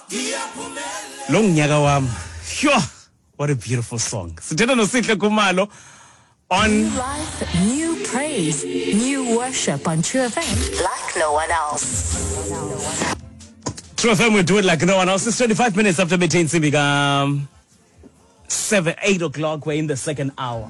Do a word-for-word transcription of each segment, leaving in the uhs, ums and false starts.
Long Nyaga wam. Sure. What a beautiful song. Sithetha noSihle Khumalo on New life, new praise, new worship on True F M like no one else. True F M will do it like no one else. It's twenty-five minutes after midday Civic. Um, seven, eight o'clock. We're in the second hour.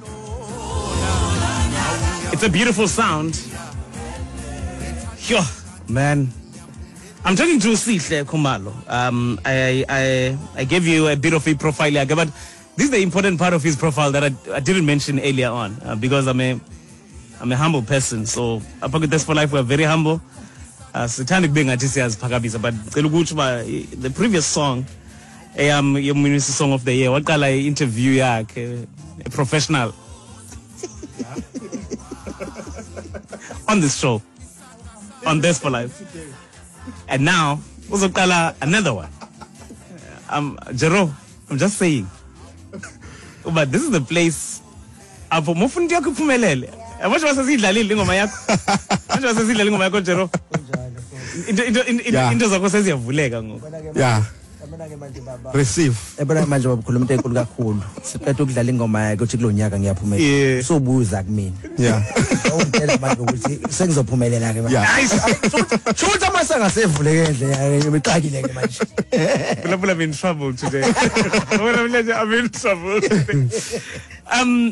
It's a beautiful sound. Sure, man. I'm talking to Sihle Khumalo. Um, I, I, I gave you a bit of a profile here, but this is the important part of his profile that I, I didn't mention earlier on uh, because I'm a, I'm a humble person. So, Apart Test for Life, we're very humble. Satanic being artist but the previous song, I am your minister song of the year. What can I interview ya, a professional on this show, on Test for Life. And now, also another one. Um, Jero, I'm just saying. But this is the place. Apo mufundi yako phumelele. Abasho basasidlalile ingoma yakho. Abasho basasidlalile ingoma yakho Jero. Into into into zakho seziyavuleka ngoku. Yeah. Receive. Ebona manje wabukhuluma into enkulu kakhulu. Siqeda ukudlala ingoma yakhe uthi kulonyaka ngiyaphumelela. Sobuza kumina. Yeah. Awuntela manje ukuthi sengizophumelela ke manje. Yeah. Shothi amasanga sevuleke endle ngiqakile ke manje. Phela I'm in trouble today. I'm in trouble. um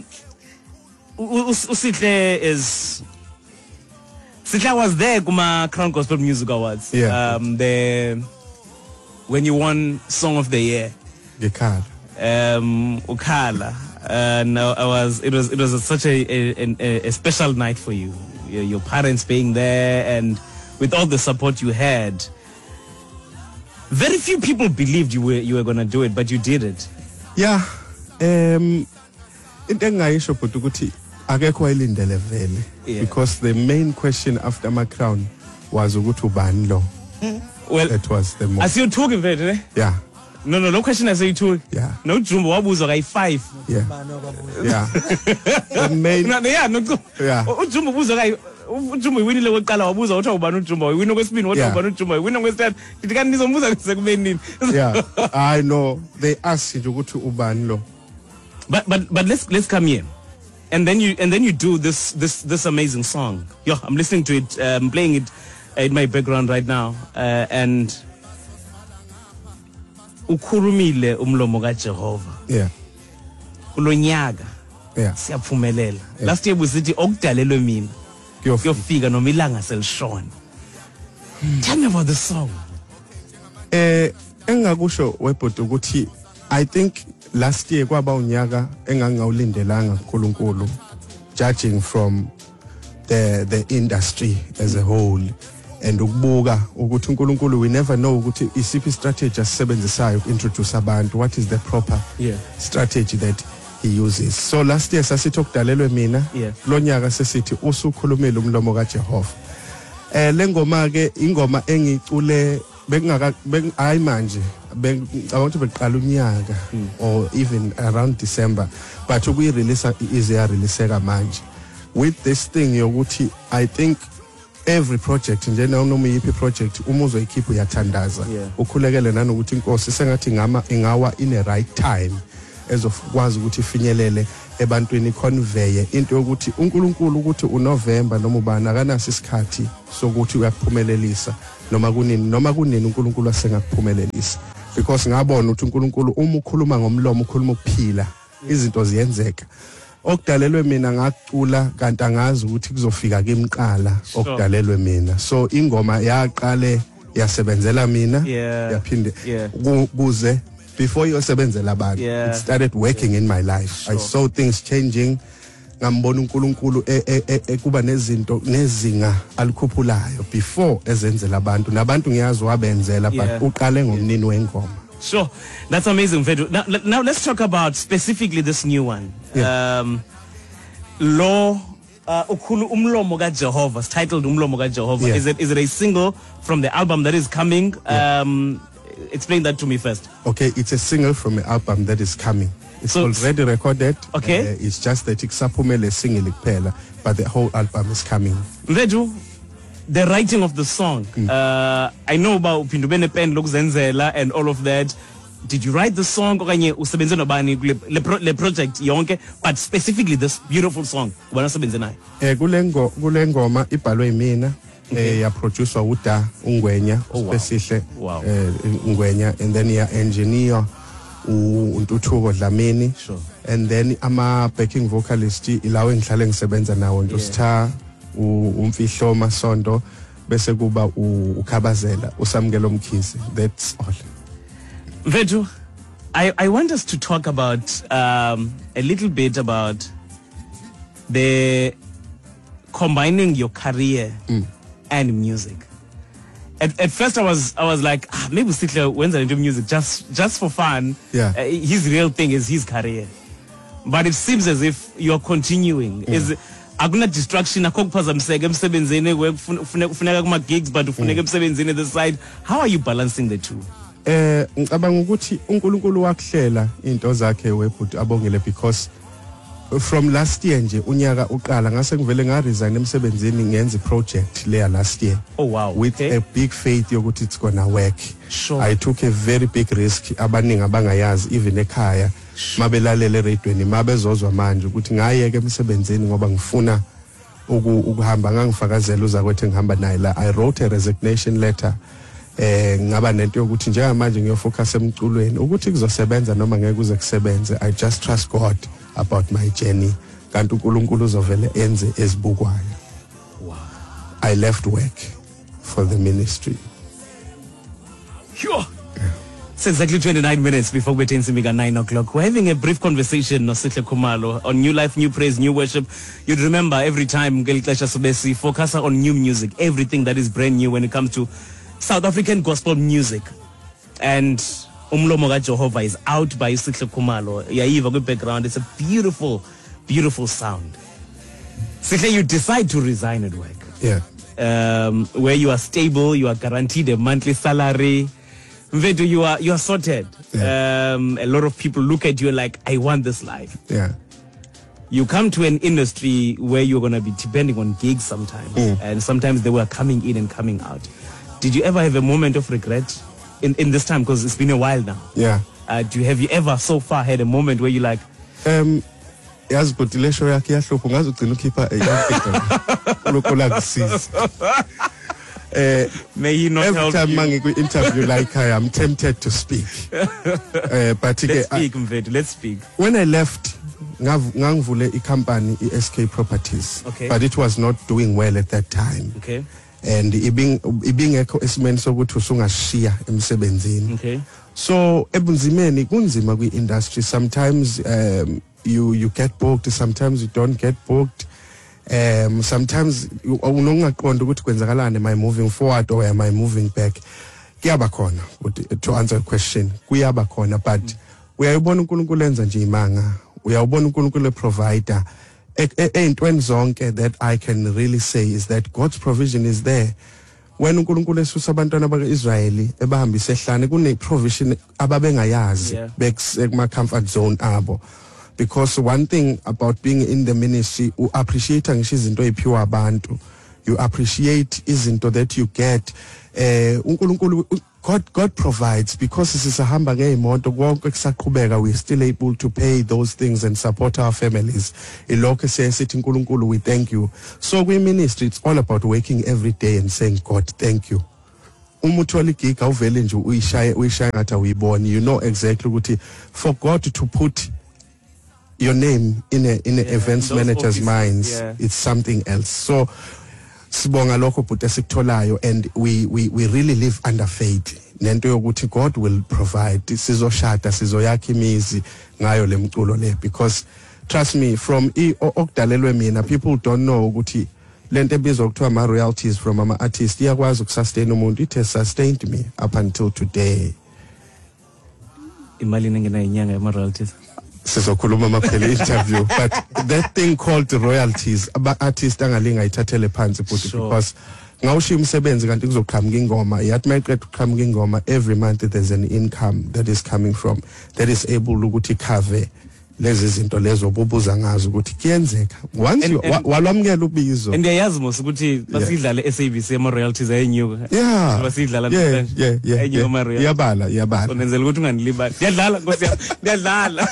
Usihle is Sihle was there kuma Crown Gospel Music Awards. Yeah. Um the when you won Song of the Year. Gekhala. Um Ukhala. And uh, I was it was it was a, such a, a a special night for you. Your, your parents being there and with all the support you had. Very few people believed you were you were gonna do it, but you did it. Yeah. Um into engayisho but ukuthi akekho wayilindele vele because the main question after my crown was ukuthi ubani lo. Well, it was the most. As you talking very, eh? Yeah. No, no, no question. I say you talk. Yeah. No, Jumbo wabuza kai five. Yeah. Yeah. The main. No, yeah, no. Yeah. Jumbo wabuza kai. Jumbo winile weqala wabuza uthi ubani uJumbo. Wina kwesibini uthi ubani uJumbo. Wina kwesithathu. Ndithi kanti nizombuza sekube nini? Yeah. I know. They asked you ukuthi ubani lo. But but but let's let's come here. And then you and then you do this this this amazing song. Yo, I'm listening to it, um, playing it in my background right now, uh, and ukhulumile umlomo kaJehova. Yeah. Kulonyaka. Yeah. Siyaphumelela. Last year busithi okudalelwe mina. Kuyofika noma ilanga selishona. Tell me about the song. Eh engakusho webhodi ukuthi I think last year kwaba unyaka engangawulindelanga uNkulunkulu, judging from the the industry as a whole, and ukubuka ukuthi uNkulunkulu we never know ukuthi isiphi strategy asisebenzisayo introduce abantu, what is the proper yeah. strategy that he uses. So last year sasithi okudalelwe mina yeah. lo nyaka sesithi usukhulumile umlomo kaJehova. Eh lengoma ke ingoma engicule bengaka hayi manje bengicabanga beqala unyaka or even around December, but ukuyi release is ya releaseka manje with this thing yokuthi I think every project nje noma yipi project uma uzoyikhipha uyathandaza ukhulekele nanokuthi inkosi sengathi ngama ingawa in a right time ezokwazi ukuthi ifinyelele ebantwini convey into yokuthi uNkulunkulu ukuthi uNovember noma ubani akanasi isikhathi sokuthi uyakuphumelelisa noma kunini noma kunini uNkulunkulu asengakuphumelelisa, because ngabona ukuthi uNkulunkulu uma ukhuluma ngomlomo ukhuluma ukuphila izinto ziyenzeka. Okudalelwe mina ngacula kanti angazi ukuthi kuzofika kemqala okudalelwe mina, so ingoma yaqale yasebenzela mina yaphinde kuze before yosebenzela abantu it started working in my life. I saw things changing. Ngambona uNkulunkulu ekuba nezinto nezinga alikhuphulayo before ezenzela abantu nabantu ngiyazi wabenzela but uqale ngomnini wengoma. Sure, that's amazing, Vedro. Now, now let's talk about specifically this new one. Yeah. Um, Lo ukhulu umlomo kaJehova, it's titled Umlomo kaJehova. Yeah. Is it is it a single from the album that is coming? Yeah. Um, explain that to me first. Okay, it's a single from an album that is coming. It's so, already recorded. Okay. Uh, it's just that it's a single kuphela, but the whole album is coming. Vedro, the writing of the song. Mm. Uh, I know about Pindubene Pen, Lokuzenzela, and all of that. Did you write the song? Okanye usebenze nobani le project yonke, but specifically this beautiful song? Wena usebenze nayo. Eh kulengo kulengoma ibhalwe yimina. Eh ya producer uDa Ungwenya specihle eh Ungwenya, and then ya engineer uNtuthuko Dlamini, and then ama backing vocalist ilawo engihlale ngisebenza nawo Ntositha uMfihlo Masonto bese kuba uKhabazela uSamkelo Mkhize. That's all. Mfethu, I I want us to talk about um a little bit about the combining your career mm. and music. At, at first I was I was like ah, maybe Sihle when's into music just just for fun. Yeah. Uh, his real thing is his career. But it seems as if you're continuing. Mm. Is akuna distraction akukuphazamiseka emsebenzini kufuneka kuma gigs but ufuneka emsebenzini the side. How are you balancing the two? Eh ngicabanga ukuthi uNkulunkulu wakuhlela into zakhe webhuti abongele, because from last year nje unyaka uqala ngase ngivele nga resign emsebenzini ngenza project leya last year. Oh wow. With okay. a big faith yokuthi it's gonna work. Sure. I took a very big risk abaningi abangayazi even ekhaya mabelalele radioweni mabezozwa manje ukuthi ngayeke emsebenzini ngoba ngifuna ukuhamba ngangifakazela uzakwethe ngihamba naye la. I wrote a resignation letter. Eh ngaba nento yokuthi njengamanje ngiyofocus emculweni ukuthi kuzosebenza noma ngeke kuze kusebenze. I just trust God about my journey. Kanti uNkulunkulu uzovele enze ezibukwayo. Wow. I left work for the ministry. Sure. Yeah. It's exactly twenty-nine minutes before we're at nine o'clock. We're having a brief conversation, Nosihle Khumalo, on New Life, New Praise, New Worship. You'd remember every time Ngelixesha Sobesi focus on new music, everything that is brand new when it comes to South African gospel music. And Umlomo kaJehova is out by Sihle Khumalo. Yaiva good background. It's a beautiful, beautiful sound. Sihle, you decide to resign at work. Yeah. Um, where you are stable, you are guaranteed a monthly salary. Mfethu, you are you are sorted. Yeah. Um, a lot of people look at you like, I want this life. Yeah. You come to an industry where you're gonna be depending on gigs sometimes, mm. and sometimes they were coming in and coming out. Did you ever have a moment of regret in, in this time? Because it's been a while now. Yeah. Uh, do you have you ever so far had a moment where you like, um, yazi but le show yakhe yahlupha ngaze ugcina ukhipha eyakhe lokho kusiza. Uh, May he not every help time you. mangi ku interview like I am tempted to speak. uh, but let's speak, Mfethu. Let's speak. When I left, ngangivule I company I S K Properties, okay. but it was not doing well at that time. Okay. And ibing ibingekho esimeni sokuthi usungashiya emsebenzini. Okay. So ebunzimeni kunzima kwi industry. Sometimes um, you you get booked, sometimes you don't get booked. Um, sometimes unongaqonda ukuthi kwenzakalani, am I moving forward or am I moving back? Kuyaba khona, to answer the question, kuyaba khona, but uyayibona uNkulunkulu enza nje imanga, uyayibona uNkulunkulu provider. Eyintweni zonke that I can really say is that God's provision is there. When uNkulunkulu esusa abantwana bakaIsrayeli ebahambisa ehlane kune provision ababengayazi bekuma comfort zone abo. Because one thing about being in the ministry, you appreciate ngisho izinto eziphiwa abantu. You appreciate izinto that you get. Eh uNkulunkulu God God provides, because sisahamba ngeimoto konke kusaqhubeka, we still able to pay those things and support our families. Ilokho sesithi uNkulunkulu, we thank you. So we ministry, it's all about waking every day and saying, God, thank you. Umuthola igig awuvele nje uyishaya uyishaya ngathi uyibona. You know exactly ukuthi for God to put your name in a in a yeah, events manager's minds, yeah. It's something else. So sibonga lokho but esikutholayo, and we we we really live under faith. Nento yokuthi God will provide. Sizoshada sizoyakha imizi ngayo lemculo le, because trust me, from okudalelwe mina, people don't know ukuthi lento ebizwa ukuthiwa ama royalties from ama artists iyakwazi ukusustain umuntu. It has sustained me up until today. Imali nengena inyanga ama royalties. Sizokhuluma maphela interview, but that thing called royalties, aba artists angalinga ithathele phansi futhi, because ngawushiya umsebenzi kanti kuzoqhamuka ingoma, yathi mayiqeda ukuqhamuka ingoma, every month there's an income that is coming from that is able ukuthi cover lezi zinto lezo obubuza ngazo ukuthi kuyenzeka once you walwamukela ubizo and yayazi mos ukuthi basidlala S A B C ama royalties ayenyuka yeah basidlala yeah yeah yeah ayenyuka ama royalties yabala yabala sonenzela ukuthi unganilibali ngiyadlala nkosi ngiyadlala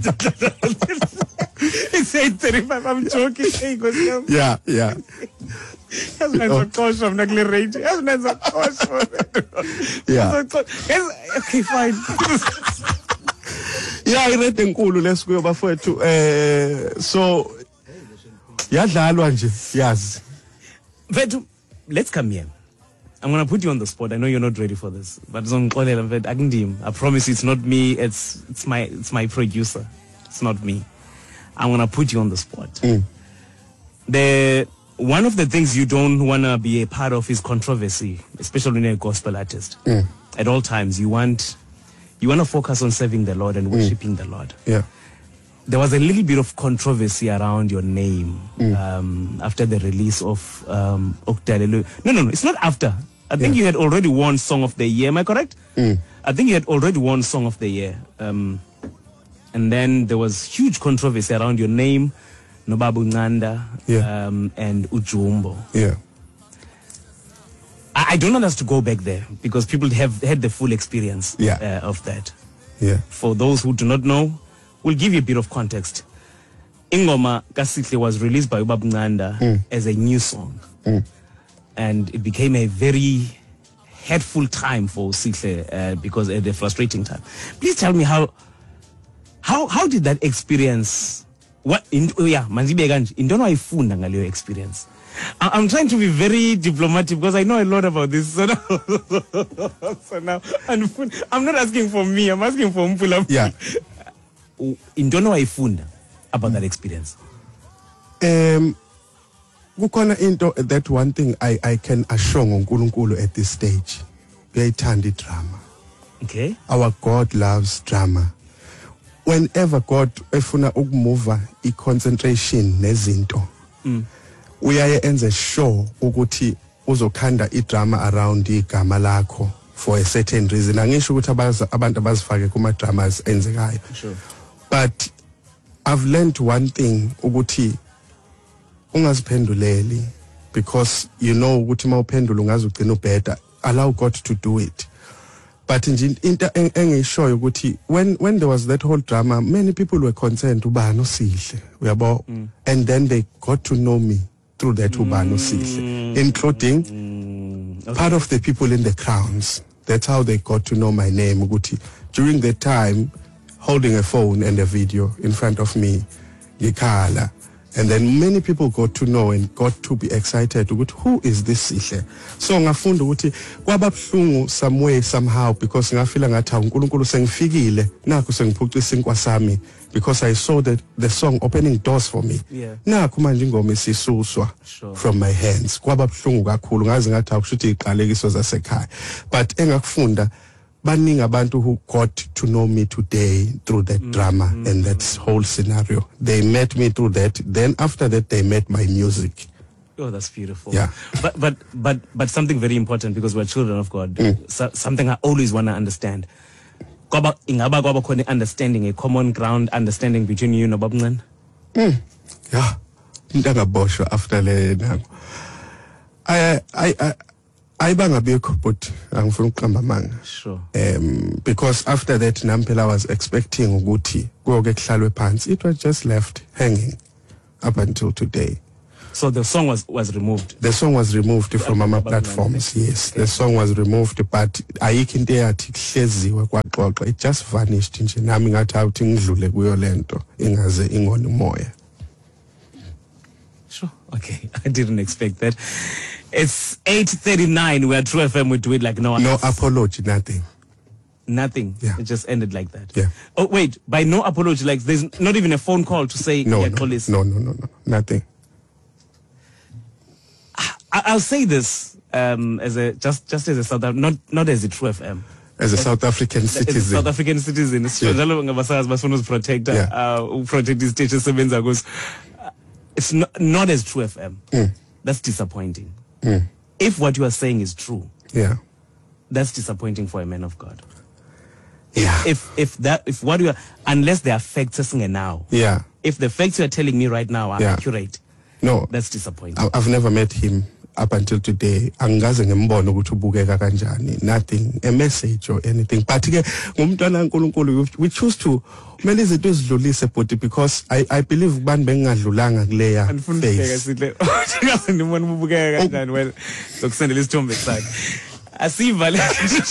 It's eight thirty-five I'm joking hey nkosi yami yeah yeah Yazinazokhoshwa mina kule range yazinazokhoshwa yeah okay fine yeah irede enkulu lesikuyo bafowethu eh so yadlalwa nje yazi mfethu let's come here I'm going to put you on the spot I know you're not ready for this but zongixolela mfethu akundim I promise you it's not me it's it's my it's my producer it's not me I'm going to put you on the spot mm. the one of the things you don't want to be a part of is controversy especially when you're a gospel artist mm. at all times you want you want to focus on serving the Lord and worshiping mm. the Lord. Yeah. There was a little bit of controversy around your name mm. um, after the release of um, Oktalelu. No, no, no, it's not after. I think yeah. you had already won Song of the Year. Am I correct? Mm. I think you had already won Song of the Year. Um, and then there was huge controversy around your name, Nobabu Nganda yeah. um, and Ujumbo. Yeah. I don't want us to go back there because people have had the full experience yeah. uh, of that. Yeah. For those who do not know, we'll give you a bit of context. Ingoma Kasihle was released by Ubabu Nganda mm. as a new song. Mm. And it became a very hurtful time for Sihle uh, because at a frustrating time. Please tell me how how how did that experience what in oh yeah manzibe kanje into ayifunda ngaleyo experience. I'm trying to be very diplomatic because I know a lot about this. So now, so now I'm, I'm not asking for me. I'm asking for Mpula. Yeah. In don't know ayifunda about mm. that experience. Um, kukhona into that one thing I I can assure ngoNkulunkulu at this stage. Uyayithanda drama. Okay. Our God loves drama. Whenever God efuna ukumova i-concentration nezinto. Mm. Uyaye enze sure ukuthi uzokhanda idrama around igama lakho for a certain reason angisho ukuthi abantu abazifake kuma dramas enzekayo sure but I've learned one thing ukuthi ungaziphenduleli because you know ukuthi mawuphendula ungazugcina ubheda allow God to do it but nje into engishoyo ukuthi when when there was that whole drama many people were concerned ubani usihle uyabo mm. and then they got to know me through that ubani usihle including mm, okay. part of the people in the crowns that's how they got to know my name ukuthi during the time holding a phone and a video in front of me ngikhala and then many people got to know and got to be excited ukuthi who is this Sihle so ngafunda ukuthi kwababhlungu some way somehow because ngafila ngathi uNkulunkulu sengifikile nakho sengiphuca isinkwa sami because I saw that the song opening doors for me yeah. nakho manje ingoma isisuswa sure. from my hands kwababhlungu kakhulu ngazi ngathi akushuthi iqalekiso zasekhaya but engakufunda baningi abantu who got to know me today through that mm, drama mm, and that mm. whole scenario. They met me through that. Then after that, they met my music. Oh, that's beautiful. Yeah. But but but but something very important because we're children of God. Mm. So, something I always want to understand. Kwaba ingaba kwaba khona understanding, a common ground understanding between you and Babu Nganda? Mm. Yeah. Ndakaboshwa after le nango. I I I ayibanga bekho but angifuna ukuqamba manga sure um because after that nampela I was expecting ukuthi kuyoke kuhlalwe phansi it was just left hanging up until today so the song was was removed the song was removed the from our platforms yes okay. The song was removed but ayikho into eyathi kuhleziwe kwaxoxa it just vanished nje nami ngathi awuthi ngidlule kuyo lento ingaze ingone umoya. Sure. Okay. I didn't expect that. It's eight thirty-nine. We're True F M. We do it like no one No else. apology, nothing. Nothing. Yeah. It just ended like that. Yeah. Oh, wait. By no apology, like there's not even a phone call to say, no, yeah, no, police. no, no, no, no, nothing. I, I'll say this um, as a just just as a South not not as a True F M. As a South African citizen. As a South African citizen. Yeah. Protect, yeah. uh, protect these stations. It's not, not as True F M. Mm. That's disappointing. Mm. If what you are saying is true, yeah, that's disappointing for a man of God. Yeah. if if that if what you are, unless there are facts singing now. Yeah. If the facts you are telling me right now are Yeah. accurate, No. that's disappointing. I- I've never met him up until today. Angaze ngembona ukuthi ubukeka kanjani. Nothing, a message or anything. But ke ngumntwana kaNkulunkulu, we choose to mele izinto ezidlulise body, because I I believe bani bengadlulanga kuleya phase. Ndibona ubukeka kanjani wena sokusendela isithombe sakhe. Asiva le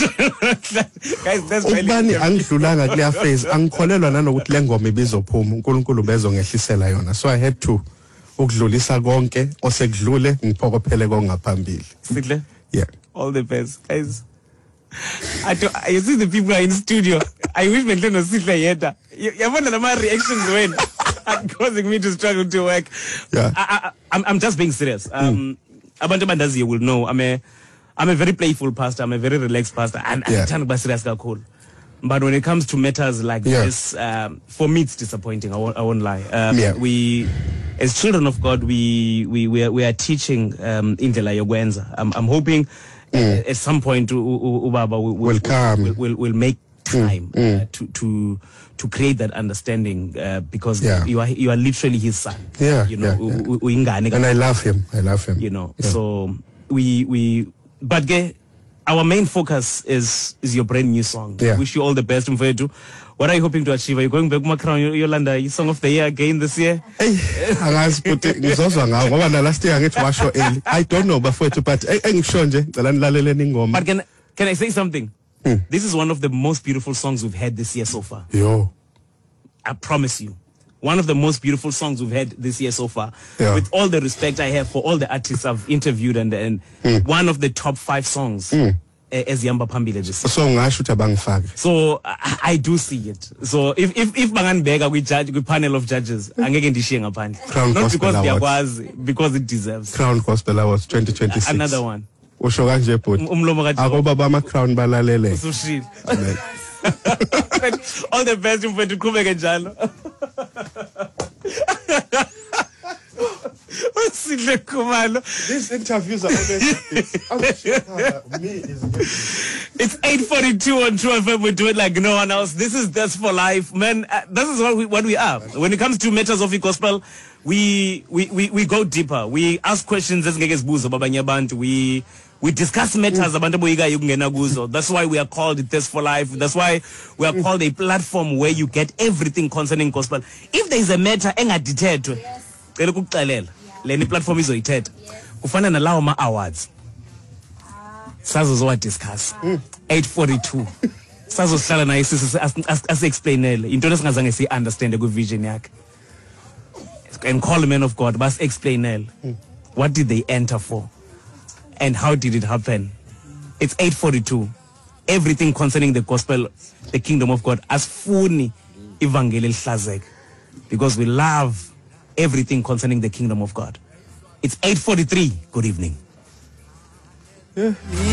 guys, that's really Ubani angidlulanga kuleya phase, angikholelwa nanokuthi lengoma ibizophuma uNkulunkulu bezongehlisela yona. So I had to ukudlulisa konke osekudlule ngiphokophele kongaphambili. Sihle. Yeah. All the best, guys. I do, you see the people are in studio. I wish me no Sihle yeta. Yabona nama reactions when are causing me to struggle to work. Yeah. I, I, I'm, I'm just being serious. Um, abantu bandazi will know I'm a I'm a very playful pastor. I'm a very relaxed pastor, and Yeah. I can't be serious cool. But when it comes to matters like Yeah. this, um, for me it's disappointing. I won't, I won't lie. Um, Yeah. We, as children of God, we we we are, we are teaching um, indlela yokwenza. I'm, I'm hoping uh, at some point u- u- Ubaba will, Will come. will, will, will make time uh, to to to create that understanding uh, because Yeah. you are you are literally his son. Yeah, You know, yeah, u- yeah. u- uyingane And I love him. I love him. you know. Yeah. So we we but ke, our main focus is is your brand new song. Yeah. Wish you all the best, Mfethu. What are you hoping to achieve? Are you going back to Crown Yolanda Song of the Year again this year? Hey, angazi futhi ngizozwa ngawo ngoba na last year ngithi washo early. I don't know bafowethu, but eh, engisho nje ngicela nilaleleni ingoma. But can can I say something? This is one of the most beautiful songs we've had this year so far. Yo. I promise you. One of the most beautiful songs we've had this year so far. Yeah. With all the respect I have for all the artists I've interviewed, and, and one of the top five songs uh, as Yamba Pambile just said. So ngasho ukuthi abangifake. So I, I do see it. So if if if Banganbega we judge we panel of judges, angeke ndishiye ngaphandle. Crown Not Gospel because they are Awards. was because it deserves. Crown Gospel Awards twenty twenty-six. Another one. Usho kanje bhuti. Umlomo kaJobe. Akoba bama Crown balalele. Usushilo. All the best mfethu qhubeke njalo. Sihle Khumalo. These interviews are always me is It's eight forty-two on True F M. We do it like no one else. This is That's for Life, man. Uh, this is what we what we are. When it comes to matters of the gospel, we we we, we go deeper. We ask questions as ngeke sibuze babanye abantu. We we discuss matters abantu boyika ukungena kuzo. That's why we are called That's for Life. That's why we are called a platform where you get everything concerning gospel. If there is a matter engadithethwe, cela ukuxelela. Leni platform izoyithetha. Kufana nalawo ma awards. Sazozowa discuss. eight forty-two. Sazohlala naye sisi as explainele into lesingazange si understand ku vision yakhe. And call the man of God, bas explainele. What did they enter for? And how did it happen? It's eight forty-two. Everything concerning the gospel, the kingdom of God, as funi evangeli lihlazeke. Because we love everything concerning the kingdom of God. It's eight forty-three. Good evening. Yeah.